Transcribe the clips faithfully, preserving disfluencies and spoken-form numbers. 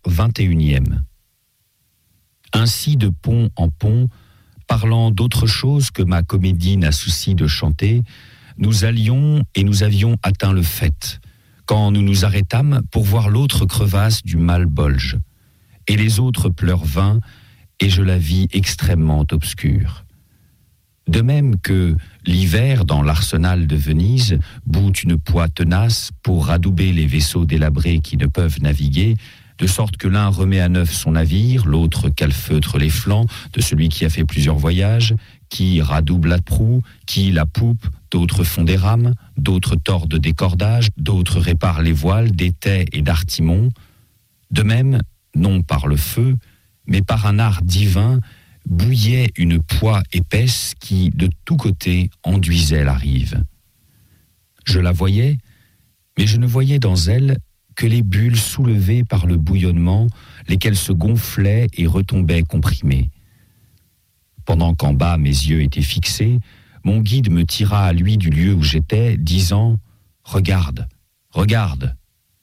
vingt et unième. Ainsi, de pont en pont, parlant d'autre chose que ma comédie n'a souci de chanter, nous allions et nous avions atteint le fait, quand nous nous arrêtâmes pour voir l'autre crevasse du Malbolge. Et les autres pleurs vinrent, et je la vis extrêmement obscure. De même que l'hiver, dans l'arsenal de Venise, bout une poix tenace pour radouber les vaisseaux délabrés qui ne peuvent naviguer, de sorte que l'un remet à neuf son navire, l'autre calfeutre les flancs de celui qui a fait plusieurs voyages, qui radouble la proue, qui la poupe, d'autres font des rames, d'autres tordent des cordages, d'autres réparent les voiles d'étais et d'artimon. De même, non par le feu, mais par un art divin, bouillait une poix épaisse qui, de tous côtés, enduisait la rive. Je la voyais, mais je ne voyais dans elle que les bulles soulevées par le bouillonnement, lesquelles se gonflaient et retombaient comprimées. Pendant qu'en bas mes yeux étaient fixés, mon guide me tira à lui du lieu où j'étais, disant « Regarde, regarde !»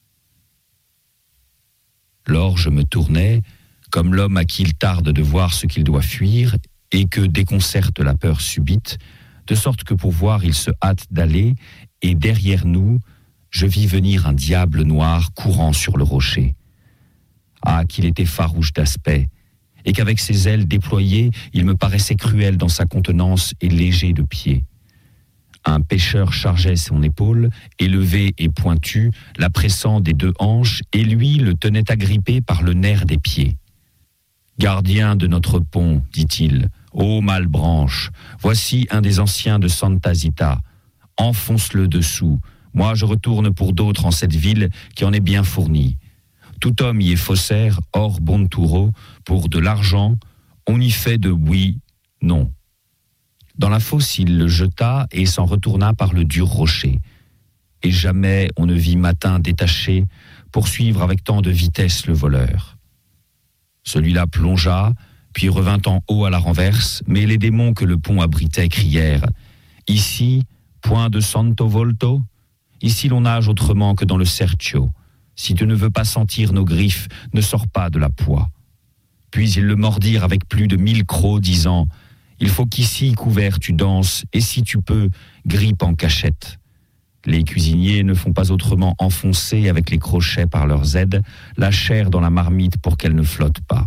Lors je me tournai, comme l'homme à qui il tarde de voir ce qu'il doit fuir et que déconcerte la peur subite, de sorte que pour voir il se hâte d'aller, et derrière nous, je vis venir un diable noir courant sur le rocher. Ah, qu'il était farouche d'aspect, et qu'avec ses ailes déployées, il me paraissait cruel dans sa contenance et léger de pied. Un pêcheur chargeait son épaule, élevé et pointu, la pressant des deux hanches, et lui le tenait agrippé par le nerf des pieds. « Gardien de notre pont, dit-il, ô Malbranche, voici un des anciens de Santa Zita. Enfonce-le dessous. Moi, je retourne pour d'autres en cette ville qui en est bien fournie. Tout homme y est faussaire, hors Bonturo, pour de l'argent, on y fait de oui, non. » Dans la fosse, il le jeta et s'en retourna par le dur rocher. Et jamais on ne vit Matin détaché poursuivre avec tant de vitesse le voleur. Celui-là plongea, puis revint en haut à la renverse, mais les démons que le pont abritait crièrent « Ici, point de Santo Volto, ici l'on nage autrement que dans le Serchio. Si tu ne veux pas sentir nos griffes, ne sors pas de la poix. » Puis ils le mordirent avec plus de mille crocs, disant « Il faut qu'ici, couvert, tu danses, et si tu peux, grippe en cachette. » Les cuisiniers ne font pas autrement enfoncer avec les crochets par leurs aides la chair dans la marmite pour qu'elle ne flotte pas.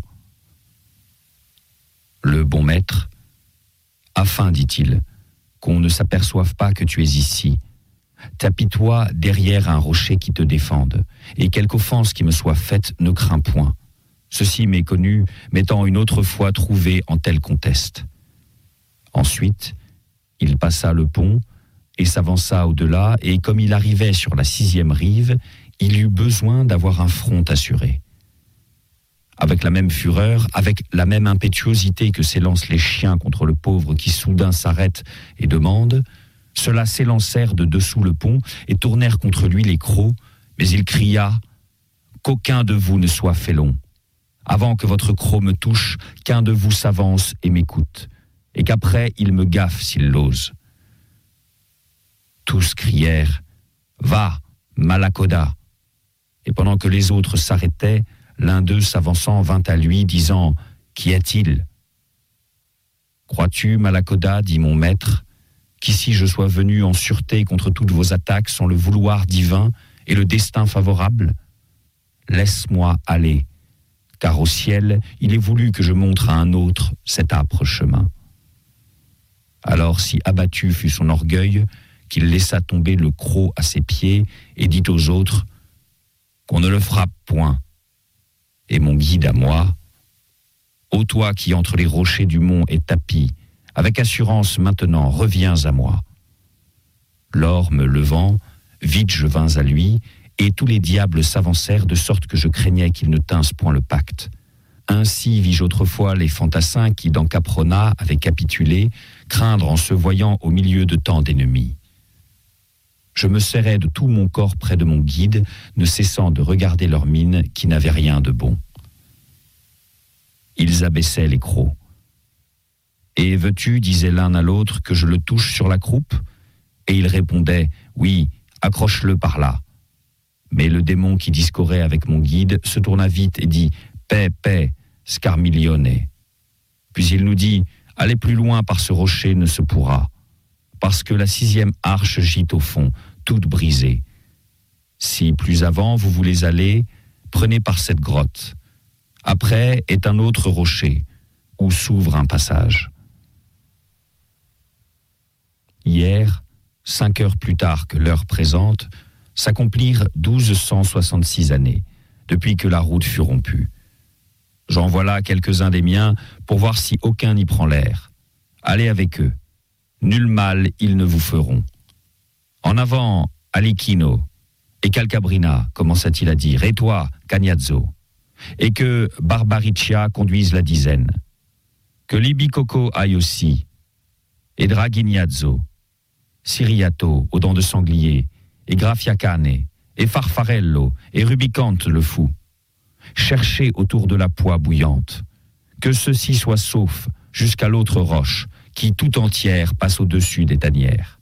Le bon maître, « Afin, dit-il, qu'on ne s'aperçoive pas que tu es ici, tapis-toi derrière un rocher qui te défende, et quelque offense qui me soit faite ne crains point. Ceci m'est connu, m'étant une autre fois trouvé en tel conteste. » Ensuite, il passa le pont et s'avança au-delà, et comme il arrivait sur la sixième rive, il eut besoin d'avoir un front assuré. Avec la même fureur, avec la même impétuosité que s'élancent les chiens contre le pauvre qui soudain s'arrête et demande, ceux-là s'élancèrent de dessous le pont et tournèrent contre lui les crocs, mais il cria « Qu'aucun de vous ne soit félon. Avant que votre croc me touche, qu'un de vous s'avance et m'écoute, et qu'après il me gaffe s'il l'ose. » Tous crièrent « Va, Malacoda !» Et pendant que les autres s'arrêtaient, l'un d'eux s'avançant vint à lui, disant « Qu'y a-t-il » ? « Crois-tu, Malacoda, dit mon maître, qu'ici je sois venu en sûreté contre toutes vos attaques sans le vouloir divin et le destin favorable ? Laisse-moi aller, car au ciel, il est voulu que je montre à un autre cet âpre chemin. » Alors, si abattu fut son orgueil, qu'il laissa tomber le croc à ses pieds et dit aux autres « Qu'on ne le frappe point. » Et mon guide à moi « Ô toi qui entre les rochers du mont est tapi, avec assurance maintenant reviens à moi. » Lors me levant, vite je vins à lui, et tous les diables s'avancèrent de sorte que je craignais qu'ils ne tinssent point le pacte. Ainsi vis-je autrefois les fantassins qui, dans Caprona, avaient capitulé, craindre en se voyant au milieu de tant d'ennemis. Je me serrais de tout mon corps près de mon guide, ne cessant de regarder leurs mines qui n'avaient rien de bon. Ils abaissaient les crocs. « Et veux-tu, disait l'un à l'autre, que je le touche sur la croupe ?» Et ils répondaient « Oui, accroche-le par là. » Mais le démon qui discourait avec mon guide se tourna vite et dit « Paix, paix, Scarmiglione ». Puis il nous dit « Aller plus loin par ce rocher ne se pourra, parce que la sixième arche gît au fond, toute brisée. Si plus avant vous voulez aller, prenez par cette grotte. Après est un autre rocher, où s'ouvre un passage. » Hier, cinq heures plus tard que l'heure présente, s'accomplirent douze cent soixante-six années, depuis que la route fut rompue. J'en voilà quelques-uns des miens pour voir si aucun n'y prend l'air. Allez avec eux. Nul mal ils ne vous feront. En avant, Alicchino, et Calcabrina, commença-t-il à dire, et toi, Cagnazzo, et que Barbariccia conduise la dizaine. Que Libicoco aille aussi, et Draghiniazzo, Siriato, aux dents de sanglier, et Graffiacane, et Farfarello, et Rubicante le fou. Cherchez autour de la poix bouillante. Que ceux-ci soient saufs jusqu'à l'autre roche, qui tout entière passe au-dessus des tanières.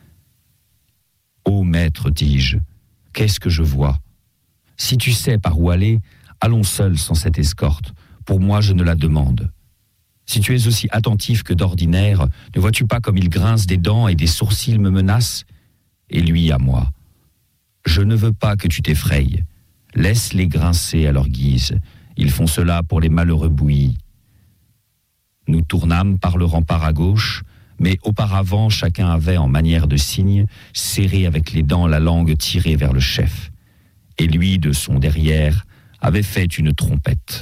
Ô maître, dis-je, qu'est-ce que je vois? Si tu sais par où aller, allons seuls sans cette escorte. Pour moi, je ne la demande. Si tu es aussi attentif que d'ordinaire, ne vois-tu pas comme il grince des dents et des sourcils me menacent? Et lui à moi. Je ne veux pas que tu t'effrayes. Laisse-les grincer à leur guise. Ils font cela pour les malheureux bouillis. Nous tournâmes par le rempart à gauche, mais auparavant chacun avait, en manière de signe, serré avec les dents la langue tirée vers le chef. Et lui, de son derrière, avait fait une trompette.